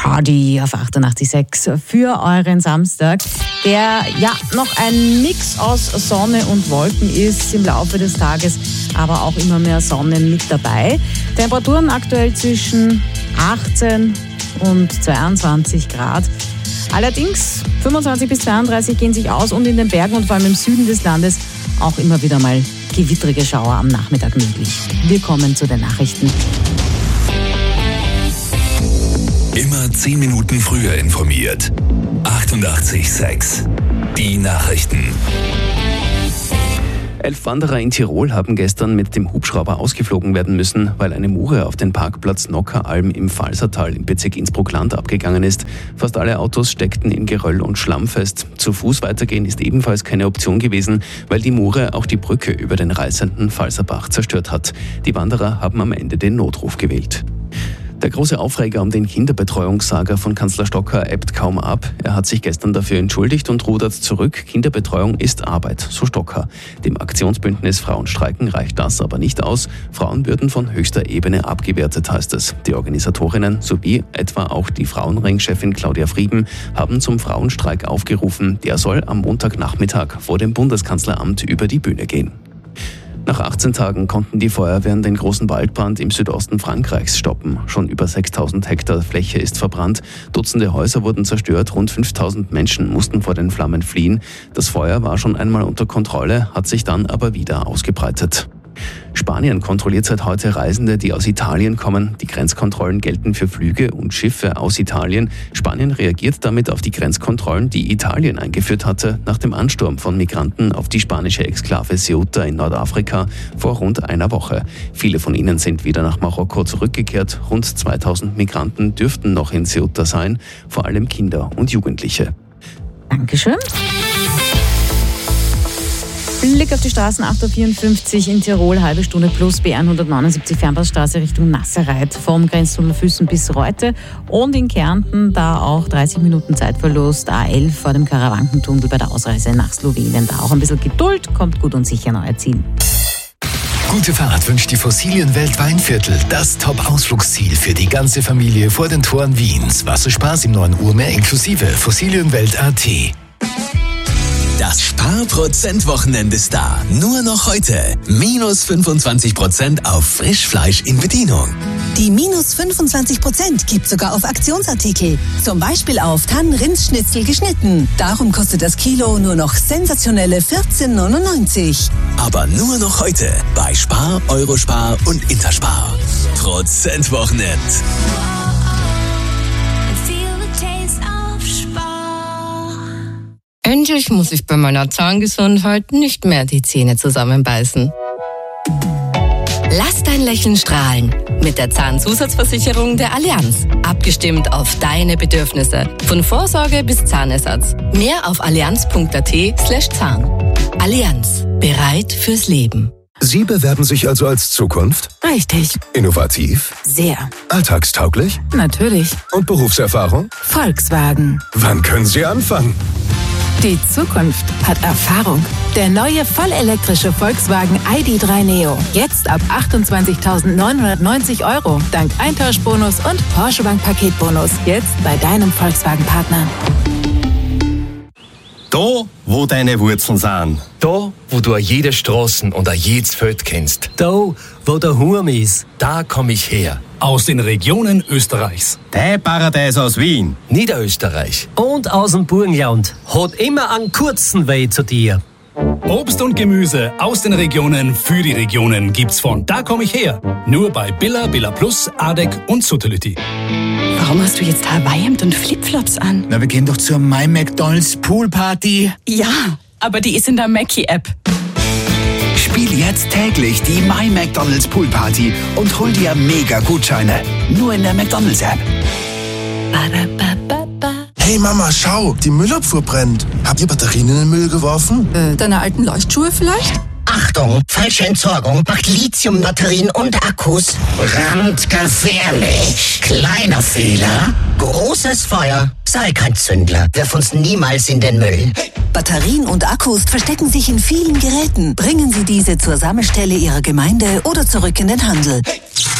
Party auf 88.6 für euren Samstag, der ja noch ein Mix aus Sonne und Wolken ist im Laufe des Tages, aber auch immer mehr Sonne mit dabei. Temperaturen aktuell zwischen 18 und 22 Grad. Allerdings 25 bis 32 gehen sich aus und in den Bergen und vor allem im Süden des Landes auch immer wieder mal gewittrige Schauer am Nachmittag möglich. Wir kommen zu den Nachrichten. Immer 10 Minuten früher informiert. 88.6 Die Nachrichten. 11 Wanderer in Tirol haben gestern mit dem Hubschrauber ausgeflogen werden müssen, weil eine Mure auf den Parkplatz Nockeralm im Pfalzertal im Bezirk Innsbruck-Land abgegangen ist. Fast alle Autos steckten in Geröll und Schlamm fest. Zu Fuß weitergehen ist ebenfalls keine Option gewesen, weil die Mure auch die Brücke über den reißenden Pfalzerbach zerstört hat. Die Wanderer haben am Ende den Notruf gewählt. Der große Aufreger um den Kinderbetreuungssaga von Kanzler Stocker ebbt kaum ab. Er hat sich gestern dafür entschuldigt und rudert zurück. Kinderbetreuung ist Arbeit, so Stocker. Dem Aktionsbündnis Frauenstreiken reicht das aber nicht aus. Frauen würden von höchster Ebene abgewertet, heißt es. Die Organisatorinnen sowie etwa auch die Frauenring-Chefin Claudia Frieben haben zum Frauenstreik aufgerufen. Der soll am Montagnachmittag vor dem Bundeskanzleramt über die Bühne gehen. Nach 18 Tagen konnten die Feuerwehren den großen Waldbrand im Südosten Frankreichs stoppen. Schon über 6.000 Hektar Fläche ist verbrannt. Dutzende Häuser wurden zerstört. Rund 5.000 Menschen mussten vor den Flammen fliehen. Das Feuer war schon einmal unter Kontrolle, hat sich dann aber wieder ausgebreitet. Spanien kontrolliert seit heute Reisende, die aus Italien kommen. Die Grenzkontrollen gelten für Flüge und Schiffe aus Italien. Spanien reagiert damit auf die Grenzkontrollen, die Italien eingeführt hatte, nach dem Ansturm von Migranten auf die spanische Exklave Ceuta in Nordafrika vor rund einer Woche. Viele von ihnen sind wieder nach Marokko zurückgekehrt. Rund 2.000 Migranten dürften noch in Ceuta sein, vor allem Kinder und Jugendliche. Dankeschön. Blick auf die Straßen, 8.54 Uhr in Tirol, halbe Stunde plus B179 Fernpassstraße Richtung Nasserreit vom Grenztunnel Füssen bis Reute und in Kärnten da auch 30 Minuten Zeitverlust, A11 vor dem Karawankentunnel bei der Ausreise nach Slowenien. Da auch ein bisschen Geduld, kommt gut und sicher an euer Ziel. Gute Fahrt wünscht die Fossilienwelt Weinviertel, das Top-Ausflugsziel für die ganze Familie vor den Toren Wiens. Wasserspaß im 9 Uhr mehr inklusive Fossilienwelt.at. Das Sparprozent-Wochenende ist da. Nur noch heute. Minus 25% auf Frischfleisch in Bedienung. Die minus 25% gibt sogar auf Aktionsartikel. Zum Beispiel auf Kann-Rindsschnitzel geschnitten. Darum kostet das Kilo nur noch sensationelle 14,99. Aber nur noch heute bei Spar, Eurospar und Interspar. Prozentwochenend. Endlich muss ich bei meiner Zahngesundheit nicht mehr die Zähne zusammenbeißen. Lass dein Lächeln strahlen mit der Zahnzusatzversicherung der Allianz. Abgestimmt auf deine Bedürfnisse. Von Vorsorge bis Zahnersatz. Mehr auf allianz.at/Zahn. Allianz. Bereit fürs Leben. Sie bewerben sich also als Zukunft? Richtig. Innovativ? Sehr. Alltagstauglich? Natürlich. Und Berufserfahrung? Volkswagen. Wann können Sie anfangen? Die Zukunft hat Erfahrung. Der neue vollelektrische Volkswagen ID.3 Neo. Jetzt ab 28.990 €. Dank Eintauschbonus und Porsche Bank Paketbonus. Jetzt bei deinem Volkswagen-Partner. Da, wo deine Wurzeln sind. Da, wo du jede Straßen und jedes Feld kennst. Da, wo der Hurm ist. Da komme ich her. Aus den Regionen Österreichs. Dein Paradies aus Wien. Niederösterreich. Und aus dem Burgenland. Hat immer einen kurzen Weg zu dir. Obst und Gemüse aus den Regionen für die Regionen gibt's von Da komm ich her. Nur bei Billa, Billa Plus, Adek und Sutterlütti. Warum hast du jetzt Hawaii-Hemd und Flipflops an? Na, wir gehen doch zur My McDonald's Poolparty. Ja, aber die ist in der Mackie-App. Spiel jetzt täglich die My McDonald's Poolparty und hol dir Mega-Gutscheine. Nur in der McDonald's-App. Hey Mama, schau, die Müllabfuhr brennt. Habt ihr Batterien in den Müll geworfen? Deine alten Leuchtschuhe vielleicht? Achtung, falsche Entsorgung macht Lithiumbatterien und Akkus brandgefährlich. Kleiner Fehler, großes Feuer. Sei kein Zündler, wirf uns niemals in den Müll. Batterien und Akkus verstecken sich in vielen Geräten. Bringen Sie diese zur Sammelstelle Ihrer Gemeinde oder zurück in den Handel.